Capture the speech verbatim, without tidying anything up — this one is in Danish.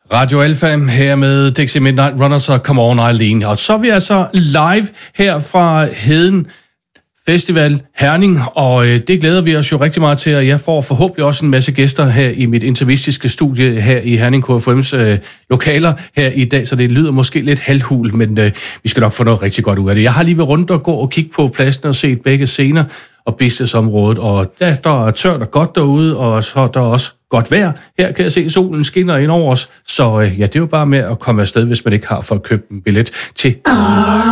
Radio Alfa her med Dixie Midnight Runners og Come On Eileen. Og så er vi altså live her fra Heden Festival Herning, og øh, det glæder vi os jo rigtig meget til, og jeg får forhåbentlig også en masse gæster her i mit intervistiske studie her i Herning K F M's øh, lokaler her i dag, så det lyder måske lidt halvhul, men øh, vi skal nok få noget rigtig godt ud af det. Jeg har lige været rundt og gå og kigge på pladsen og set begge scener og businessområdet, og ja, der er tørt og godt derude, og så er der også godt vejr. Her kan jeg se, at solen skinner ind over os, så øh, ja, det er jo bare med at komme afsted, hvis man ikke har fået købt en billet til